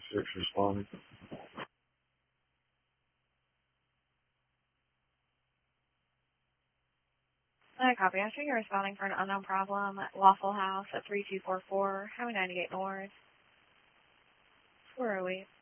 6 responding. Copy. I'm sure you're responding for an unknown problem at Waffle House at 3244 Highway 98 North. Where are we?